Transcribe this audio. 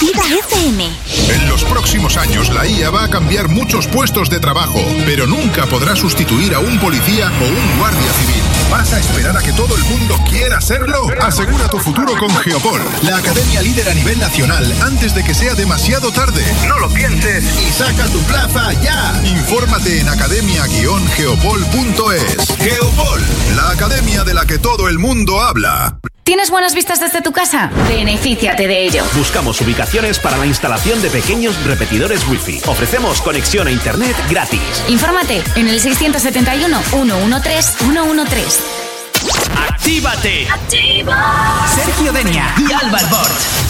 Activa FM. En los próximos años la IA va a cambiar muchos puestos de trabajo, pero nunca podrá sustituir a un policía o un guardia civil. ¿Vas a esperar a que todo el mundo quiera serlo? Asegura tu futuro con Geopol, la academia líder a nivel nacional, antes de que sea demasiado tarde. No lo pienses y saca tu plaza ya. Infórmate en academia-geopol.es. Geopol, la academia de la que todo el mundo habla. ¿Tienes buenas vistas desde tu casa? Benefíciate de ello. Buscamos ubicaciones para la instalación de pequeños repetidores Wi-Fi. Ofrecemos conexión a internet gratis. Infórmate en el 671-113-113. ¡Actívate! ¡Activa! Sergio Denia y Álvaro Bort.